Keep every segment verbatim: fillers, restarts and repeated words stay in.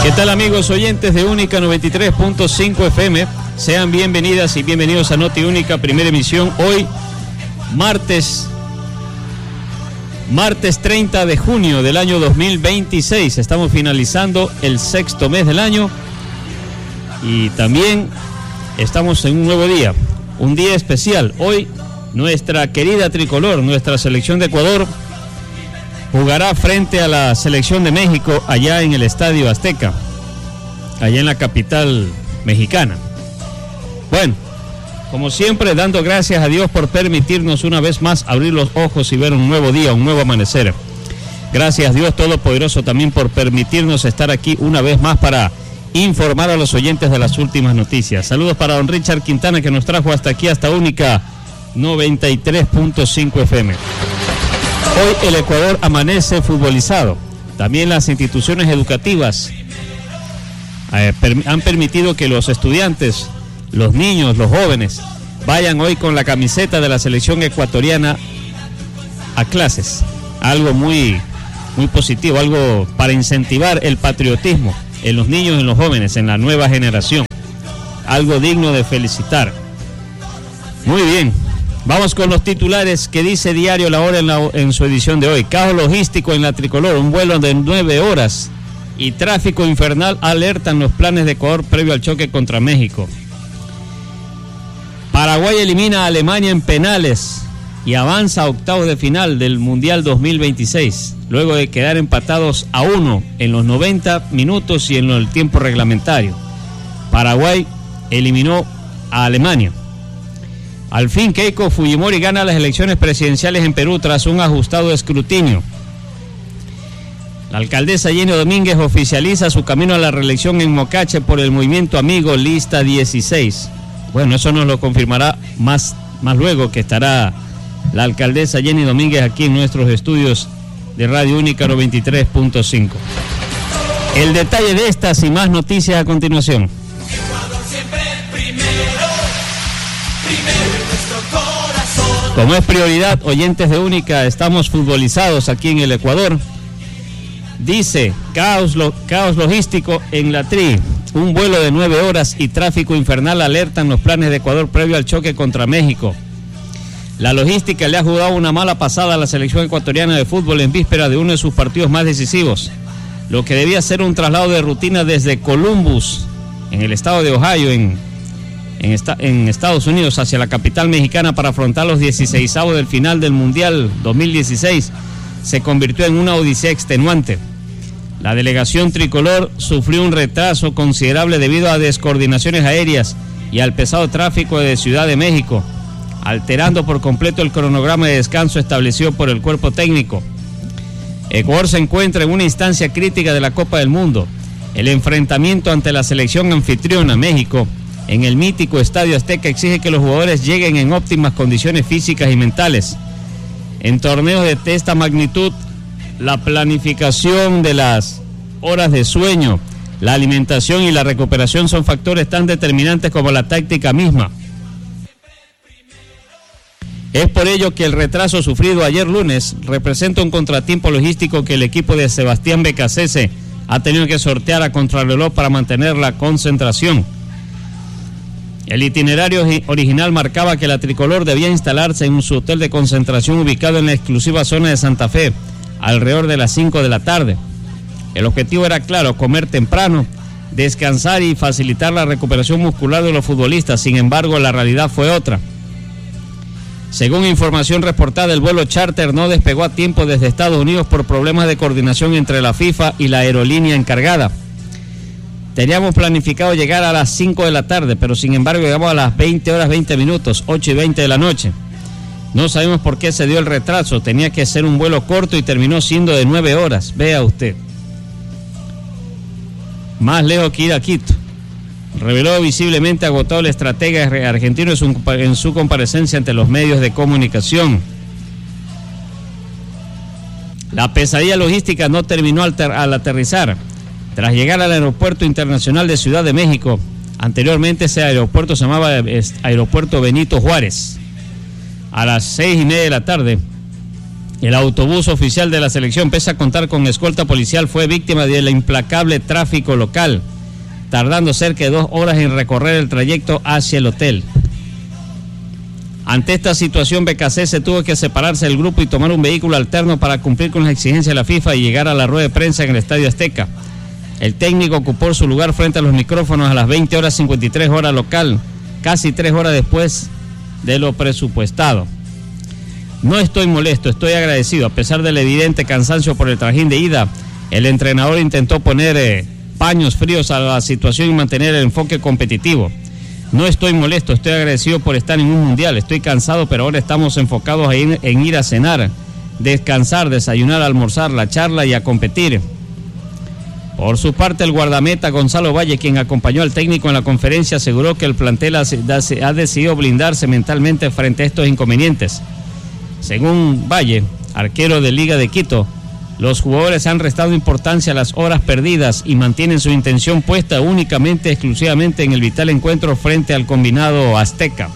¿Qué tal, amigos oyentes de Única noventa y tres punto cinco F M? Sean bienvenidas y bienvenidos a Noti Única, primera emisión. Hoy, martes, martes treinta de junio del año dos mil veintiséis. Estamos finalizando el sexto mes del año y también estamos en un nuevo día, un día especial. Hoy, nuestra querida tricolor, nuestra selección de Ecuador, jugará frente a la selección de México allá en el Estadio Azteca, allá en la capital mexicana. Bueno, como siempre, dando gracias a Dios por permitirnos una vez más abrir los ojos y ver un nuevo día, un nuevo amanecer. Gracias, Dios Todopoderoso, también por permitirnos estar aquí una vez más para informar a los oyentes de las últimas noticias. Saludos para don Richard Quintana, que nos trajo hasta aquí, hasta Única noventa y tres punto cinco F M. Hoy el Ecuador amanece futbolizado. También las instituciones educativas eh, per, han permitido que los estudiantes, los niños, los jóvenes, vayan hoy con la camiseta de la selección ecuatoriana a clases. Algo muy, muy positivo, algo para incentivar el patriotismo en los niños, en los jóvenes, en la nueva generación. Algo digno de felicitar. Muy bien. Vamos con los titulares que dice Diario La Hora en, la, en su edición de hoy. Caos logístico en la tricolor, un vuelo de nueve horas y tráfico infernal alertan los planes de Ecuador previo al choque contra México. Paraguay elimina a Alemania en penales y avanza a octavos de final del Mundial dos mil veintiséis, luego de quedar empatados a uno en los noventa minutos y en el tiempo reglamentario. Paraguay eliminó a Alemania. Al fin, Keiko Fujimori gana las elecciones presidenciales en Perú tras un ajustado escrutinio. La alcaldesa Jenny Domínguez oficializa su camino a la reelección en Mocache por el movimiento Amigo Lista dieciséis. Bueno, eso nos lo confirmará más, más luego, que estará la alcaldesa Jenny Domínguez aquí en nuestros estudios de Radio Única noventa y tres punto cinco. El detalle de estas y más noticias a continuación. Como es prioridad, oyentes de Única, estamos futbolizados aquí en el Ecuador. Dice, caos, lo, caos logístico en la Tri, un vuelo de nueve horas y tráfico infernal alertan los planes de Ecuador previo al choque contra México. La logística le ha jugado una mala pasada a la selección ecuatoriana de fútbol en víspera de uno de sus partidos más decisivos. Lo que debía ser un traslado de rutina desde Columbus, en el estado de Ohio, en En, esta, en Estados Unidos, hacia la capital mexicana para afrontar los dieciseisavos del final del Mundial dos mil dieciséis, se convirtió en una odisea extenuante. La delegación tricolor sufrió un retraso considerable debido a descoordinaciones aéreas y al pesado tráfico de Ciudad de México, alterando por completo el cronograma de descanso establecido por el cuerpo técnico. Ecuador se encuentra en una instancia crítica de la Copa del Mundo. El enfrentamiento ante la selección anfitriona, México, en el mítico Estadio Azteca, exige que los jugadores lleguen en óptimas condiciones físicas y mentales. En torneos de esta magnitud, la planificación de las horas de sueño, la alimentación y la recuperación son factores tan determinantes como la táctica misma. Es por ello que el retraso sufrido ayer lunes representa un contratiempo logístico que el equipo de Sebastián Becasese ha tenido que sortear a contrarreloj para mantener la concentración. El itinerario original marcaba que la tricolor debía instalarse en su hotel de concentración ubicado en la exclusiva zona de Santa Fe, alrededor de las cinco de la tarde. El objetivo era claro: comer temprano, descansar y facilitar la recuperación muscular de los futbolistas. Sin embargo, la realidad fue otra. Según información reportada, el vuelo charter no despegó a tiempo desde Estados Unidos por problemas de coordinación entre la FIFA y la aerolínea encargada. Teníamos planificado llegar a las cinco de la tarde, pero sin embargo llegamos a las veinte horas veinte minutos, ocho y veinte de la noche. No sabemos por qué se dio el retraso, tenía que ser un vuelo corto y terminó siendo de nueve horas, vea usted. Más lejos que ir a Quito. Reveló visiblemente agotado el estratega argentino en su, en su comparecencia ante los medios de comunicación. La pesadilla logística no terminó al, ter, al aterrizar. Tras llegar al Aeropuerto Internacional de Ciudad de México, anteriormente ese aeropuerto se llamaba Aeropuerto Benito Juárez, a las seis y media de la tarde, El autobús oficial de la selección, pese a contar con escolta policial, fue víctima del implacable tráfico local, tardando cerca de dos horas en recorrer el trayecto hacia el hotel. Ante esta situación, B K C se tuvo que separarse del grupo y tomar un vehículo alterno para cumplir con las exigencias de la FIFA y llegar a la rueda de prensa en el Estadio Azteca. El técnico ocupó su lugar frente a los micrófonos a las veinte horas cincuenta y tres horas local, casi tres horas después de lo presupuestado. No estoy molesto, estoy agradecido. A pesar del evidente cansancio por el trajín de ida, el entrenador intentó poner eh, paños fríos a la situación y mantener el enfoque competitivo. No estoy molesto, estoy agradecido por estar en un mundial. Estoy cansado, pero ahora estamos enfocados en, en ir a cenar, descansar, desayunar, almorzar, la charla y a competir. Por su parte, el guardameta Gonzalo Valle, quien acompañó al técnico en la conferencia, aseguró que el plantel ha, ha decidido blindarse mentalmente frente a estos inconvenientes. Según Valle, arquero de Liga de Quito, los jugadores han restado importancia a las horas perdidas y mantienen su intención puesta únicamente, exclusivamente en el vital encuentro frente al combinado azteca.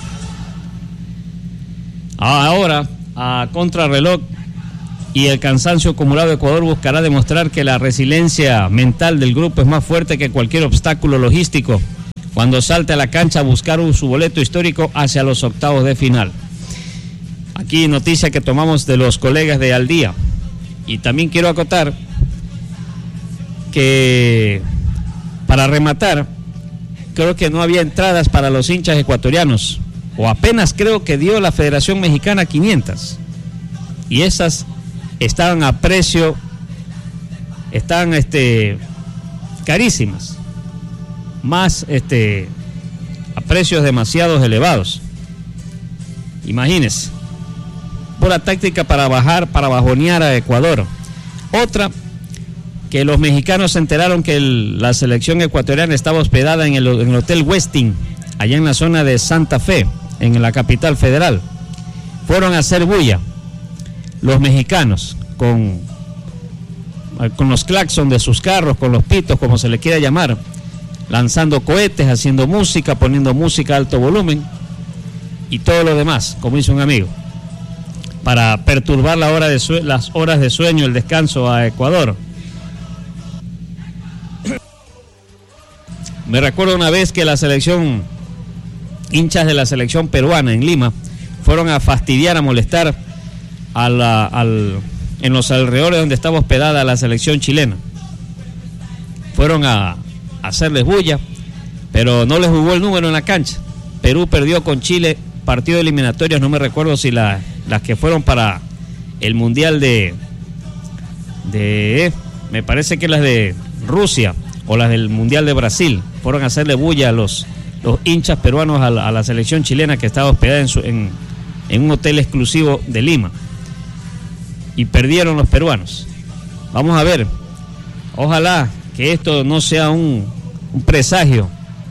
Ahora, a contrarreloj y el cansancio acumulado, Ecuador buscará demostrar que la resiliencia mental del grupo es más fuerte que cualquier obstáculo logístico cuando salte a la cancha a buscar su boleto histórico hacia los octavos de final. Aquí noticia que tomamos de los colegas de Al Día. Y también quiero acotar que, para rematar, creo que no había entradas para los hinchas ecuatorianos, o apenas creo que dio la Federación Mexicana quinientas, y esas estaban a precio, estaban este, carísimas, más este, a precios demasiado elevados. Imagínense. Pura táctica para bajar, para bajonear a Ecuador. Otra, que los mexicanos se enteraron que el, la selección ecuatoriana estaba hospedada en el, en el Hotel Westin, allá en la zona de Santa Fe, en la capital federal. Fueron a hacer bulla los mexicanos con, con los claxon de sus carros, con los pitos, como se le quiera llamar, lanzando cohetes, haciendo música, poniendo música a alto volumen y todo lo demás, como hizo un amigo, para perturbar la hora de sue- las horas de sueño, el descanso a Ecuador. Me recuerdo una vez que la selección, hinchas de la selección peruana en Lima, fueron a fastidiar, a molestar a la, al, en los alrededores donde estaba hospedada la selección chilena. Fueron a, a hacerles bulla, pero no les jugó el número en la cancha. Perú perdió con Chile partido de eliminatorias, no me recuerdo si la, las que fueron para el Mundial de, de, me parece que las de Rusia o las del Mundial de Brasil, fueron a hacerle bulla a los, los hinchas peruanos a la, a la selección chilena que estaba hospedada en, su, en, en un hotel exclusivo de Lima, y perdieron los peruanos. Vamos a ver, ojalá que esto no sea un, un presagio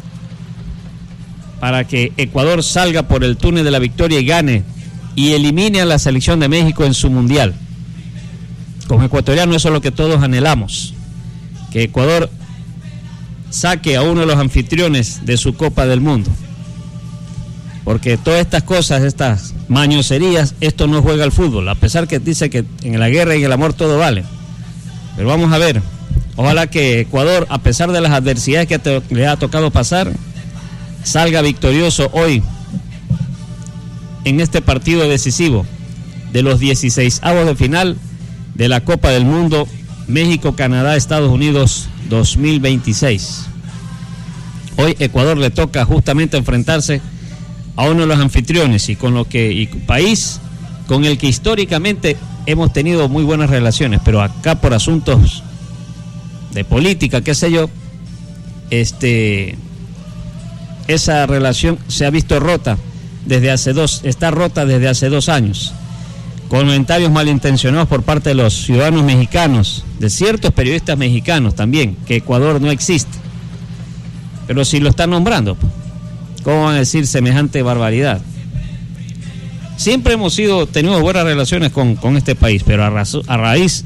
para que Ecuador salga por el túnel de la victoria y gane y elimine a la selección de México en su mundial. Como ecuatoriano, eso es lo que todos anhelamos, que Ecuador saque a uno de los anfitriones de su Copa del Mundo, porque todas estas cosas, estas mañoserías, esto no juega al fútbol, a pesar que dice que en la guerra y en el amor todo vale. Pero vamos a ver, ojalá que Ecuador, a pesar de las adversidades que te, le ha tocado pasar, salga victorioso hoy en este partido decisivo de los dieciseisavos de final de la Copa del Mundo México, Canadá, Estados Unidos dos mil veintiséis. Hoy Ecuador le toca justamente enfrentarse a uno de los anfitriones y con lo que y país con el que históricamente hemos tenido muy buenas relaciones, pero acá por asuntos de política, qué sé yo, este esa relación se ha visto rota desde hace dos, está rota desde hace dos años. Comentarios malintencionados por parte de los ciudadanos mexicanos, de ciertos periodistas mexicanos también, que Ecuador no existe. Pero si lo están nombrando, ¿cómo van a decir semejante barbaridad? Siempre hemos sido, tenido buenas relaciones con, con este país, pero a, razo, a raíz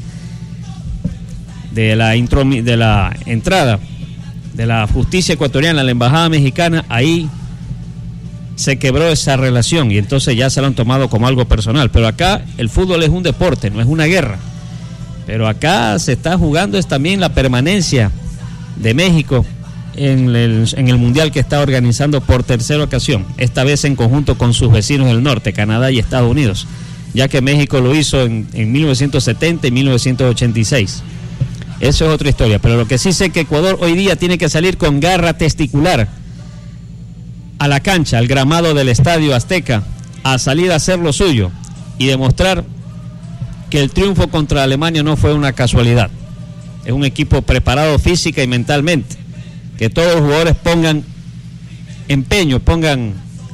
de la, intro, de la entrada de la justicia ecuatoriana, la embajada mexicana, ahí se quebró esa relación y entonces ya se lo han tomado como algo personal. Pero acá el fútbol es un deporte, no es una guerra. Pero acá se está jugando es también la permanencia de México en el, en el mundial que está organizando por tercera ocasión, esta vez en conjunto con sus vecinos del norte, Canadá y Estados Unidos, ya que México lo hizo en, en mil novecientos setenta y mil novecientos ochenta y seis. Eso es otra historia, pero lo que sí sé que Ecuador hoy día tiene que salir con garra testicular a la cancha, al gramado del Estadio Azteca, a salir a hacer lo suyo y demostrar que el triunfo contra Alemania no fue una casualidad. Es un equipo preparado física y mentalmente, que todos los jugadores pongan empeño, pongan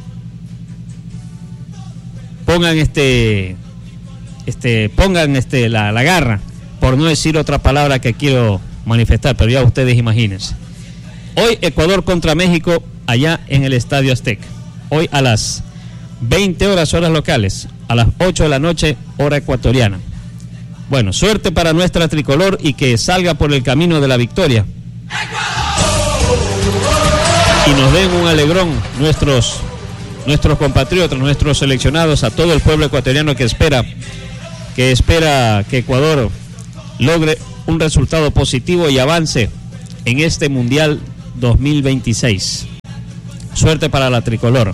pongan este este pongan este la, la garra, por no decir otra palabra que quiero manifestar, pero ya ustedes imagínense. Hoy Ecuador contra México allá en el Estadio Azteca. Hoy a las veinte horas, horas locales, a las ocho de la noche, hora ecuatoriana. Bueno, suerte para nuestra tricolor y que salga por el camino de la victoria. Y nos den un alegrón nuestros, nuestros compatriotas, nuestros seleccionados, a todo el pueblo ecuatoriano que espera, que espera que Ecuador logre un resultado positivo y avance en este Mundial dos mil veintiséis. Suerte para la tricolor.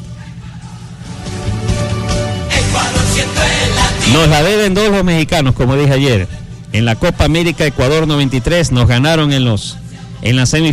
Nos la deben dos los mexicanos, como dije ayer. En la Copa América Ecuador noventa y tres nos ganaron en los en la semifinal.